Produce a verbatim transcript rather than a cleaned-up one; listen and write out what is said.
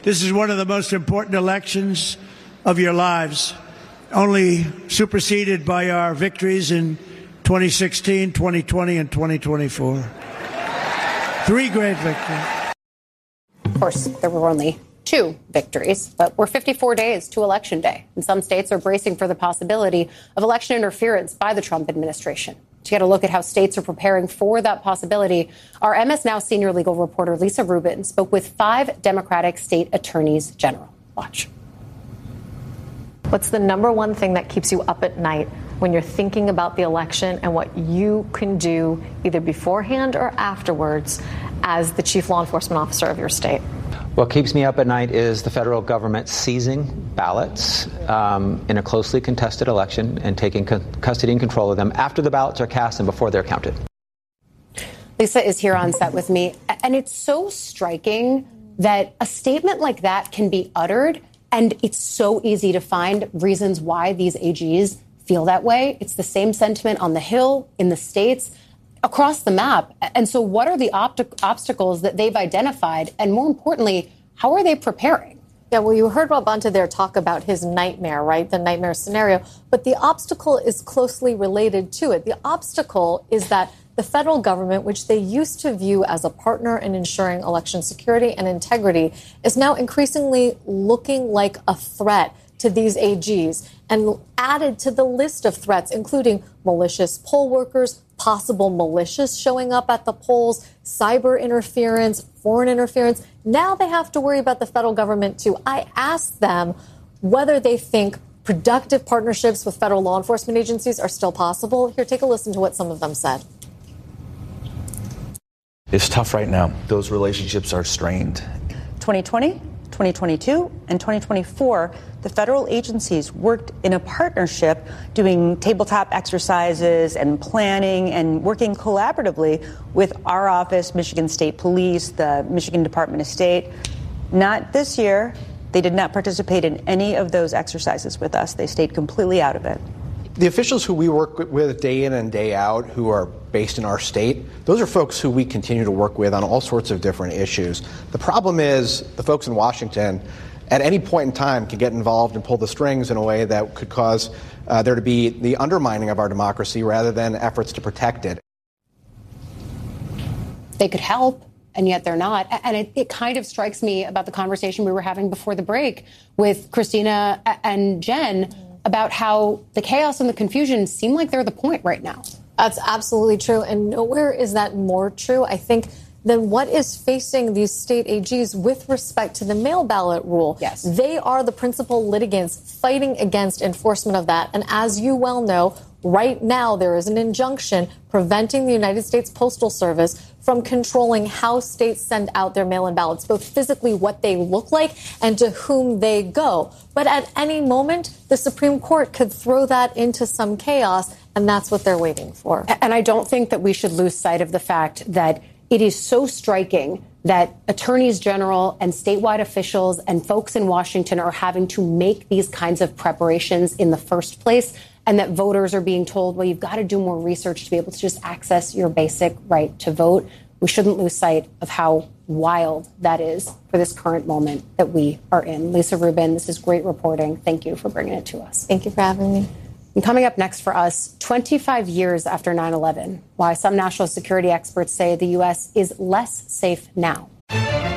This is one of the most important elections of your lives, only superseded by our victories in twenty sixteen, twenty twenty, and twenty twenty-four. Three great victories. Of course, there were only two victories, but we're fifty-four days to Election Day, and some states are bracing for the possibility of election interference by the Trump administration. To get a look at how states are preparing for that possibility, our M S Now senior legal reporter Lisa Rubin spoke with five Democratic state attorneys general. Watch. What's the number one thing that keeps you up at night when you're thinking about the election and what you can do either beforehand or afterwards as the chief law enforcement officer of your state? What keeps me up at night is the federal government seizing ballots um, in a closely contested election and taking co- custody and control of them after the ballots are cast and before they're counted. Lisa is here on set with me, and it's so striking that a statement like that can be uttered, and it's so easy to find reasons why these A Gs feel that way. It's the same sentiment on the Hill, in the states, across the map. And so what are the opti- obstacles that they've identified? And more importantly, how are they preparing? Yeah, well, you heard Rob Bonta there talk about his nightmare, right? The nightmare scenario. But the obstacle is closely related to it. The obstacle is that the federal government, which they used to view as a partner in ensuring election security and integrity, is now increasingly looking like a threat to these A Gs and added to the list of threats, including malicious poll workers, possible militias showing up at the polls, cyber interference, foreign interference. Now they have to worry about the federal government, too. I asked them whether they think productive partnerships with federal law enforcement agencies are still possible. Here, take a listen to what some of them said. It's tough right now. Those relationships are strained. twenty twenty, twenty twenty-two, and twenty twenty-four, the federal agencies worked in a partnership doing tabletop exercises and planning and working collaboratively with our office, Michigan State Police, the Michigan Department of State. Not this year. They did not participate in any of those exercises with us. They stayed completely out of it. The officials who we work with day in and day out who are based in our state, those are folks who we continue to work with on all sorts of different issues. The problem is the folks in Washington at any point in time can get involved and pull the strings in a way that could cause uh, there to be the undermining of our democracy rather than efforts to protect it. They could help, and yet they're not. And it, it kind of strikes me about the conversation we were having before the break with Christina and Jen about how the chaos and the confusion seem like they're the point right now. That's absolutely true. And nowhere is that more true, I think, than what is facing these state A Gs with respect to the mail ballot rule. Yes. They are the principal litigants fighting against enforcement of that. And as you well know, right now there is an injunction preventing the United States Postal Service from controlling how states send out their mail-in ballots, both physically what they look like and to whom they go. But at any moment, the Supreme Court could throw that into some chaos, and that's what they're waiting for. And I don't think that we should lose sight of the fact that it is so striking that attorneys general and statewide officials and folks in Washington are having to make these kinds of preparations in the first place, and that voters are being told, well, you've got to do more research to be able to just access your basic right to vote. We shouldn't lose sight of how wild that is for this current moment that we are in. Lisa Rubin, this is great reporting. Thank you for bringing it to us. Thank you for having me. And coming up next for us, twenty-five years after nine eleven, why some national security experts say the U S is less safe now.